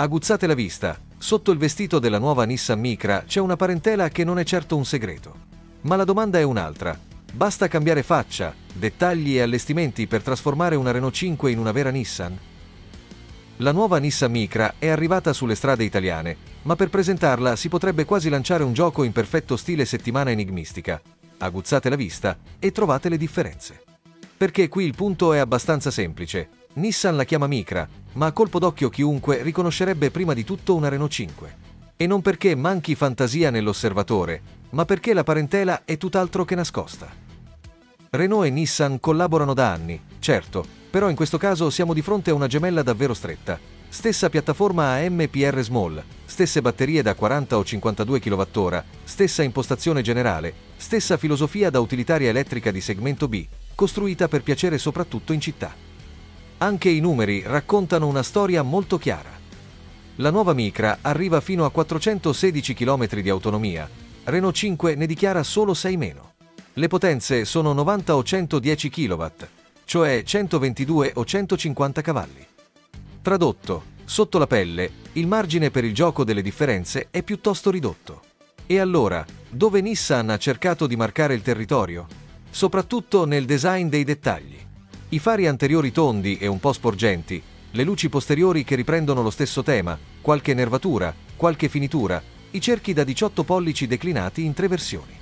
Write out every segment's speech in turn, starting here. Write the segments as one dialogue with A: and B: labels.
A: Aguzzate la vista, sotto il vestito della nuova Nissan Micra c'è una parentela che non è certo un segreto. Ma la domanda è un'altra. Basta cambiare faccia, dettagli e allestimenti per trasformare una Renault 5 in una vera Nissan? La nuova Nissan Micra è arrivata sulle strade italiane, ma per presentarla si potrebbe quasi lanciare un gioco in perfetto stile settimana enigmistica. Aguzzate la vista e trovate le differenze. Perché qui il punto è abbastanza semplice. Nissan la chiama Micra, ma a colpo d'occhio chiunque riconoscerebbe prima di tutto una Renault 5. E non perché manchi fantasia nell'osservatore, ma perché la parentela è tutt'altro che nascosta. Renault e Nissan collaborano da anni, certo, però in questo caso siamo di fronte a una gemella davvero stretta. Stessa piattaforma AMPR Small, stesse batterie da 40 o 52 kWh, stessa impostazione generale, stessa filosofia da utilitaria elettrica di segmento B, costruita per piacere soprattutto in città. Anche i numeri raccontano una storia molto chiara. La nuova Micra arriva fino a 416 km di autonomia, Renault 5 ne dichiara solo 6 meno. Le potenze sono 90 o 110 kW, cioè 122 o 150 cavalli. Tradotto, sotto la pelle, il margine per il gioco delle differenze è piuttosto ridotto. E allora, dove Nissan ha cercato di marcare il territorio? Soprattutto nel design dei dettagli. I fari anteriori tondi e un po' sporgenti, le luci posteriori che riprendono lo stesso tema, qualche nervatura, qualche finitura, i cerchi da 18 pollici declinati in 3 versioni.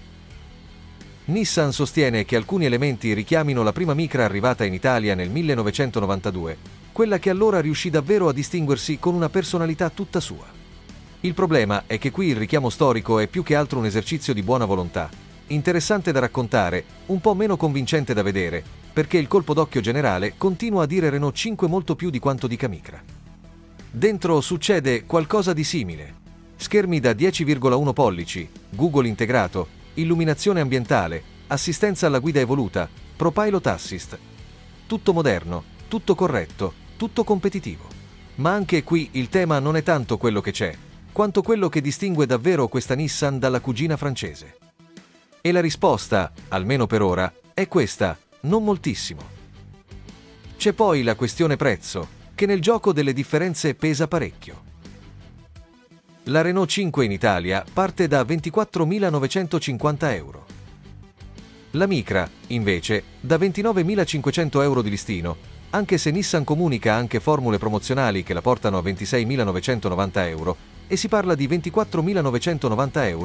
A: Nissan sostiene che alcuni elementi richiamino la prima Micra arrivata in Italia nel 1992, quella che allora riuscì davvero a distinguersi con una personalità tutta sua. Il problema è che qui il richiamo storico è più che altro un esercizio di buona volontà, interessante da raccontare, un po' meno convincente da vedere, perché il colpo d'occhio generale continua a dire Renault 5 molto più di quanto dica Micra. Dentro succede qualcosa di simile. Schermi da 10,1 pollici, Google integrato, illuminazione ambientale, assistenza alla guida evoluta, ProPilot Assist. Tutto moderno, tutto corretto, tutto competitivo. Ma anche qui il tema non è tanto quello che c'è, quanto quello che distingue davvero questa Nissan dalla cugina francese. E la risposta, almeno per ora, è questa: non moltissimo. C'è poi la questione prezzo, che nel gioco delle differenze pesa parecchio. La Renault 5 in Italia parte da 24.950 euro. La Micra, invece, da 29.500 euro di listino, anche se Nissan comunica anche formule promozionali che la portano a 26.990 euro, e si parla di 24.990 euro